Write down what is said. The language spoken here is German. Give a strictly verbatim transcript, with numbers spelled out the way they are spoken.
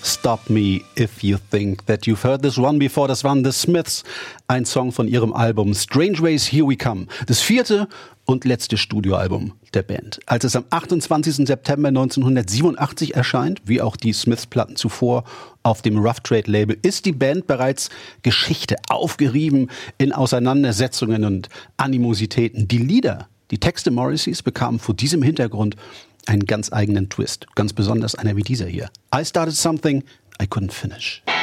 Stop Me If You Think That You've Heard This One Before. Das waren The Smiths, ein Song von ihrem Album Strange Ways, Here We Come. Das vierte und letzte Studioalbum der Band. Als es am achtundzwanzigsten September neunzehnhundertsiebenundachtzig erscheint, wie auch die Smiths-Platten zuvor auf dem Rough Trade Label, ist die Band bereits Geschichte, aufgerieben in Auseinandersetzungen und Animositäten. Die Lieder, die Texte Morrisseys bekamen vor diesem Hintergrund einen ganz eigenen Twist. Ganz besonders einer wie dieser hier. I started something I couldn't finish.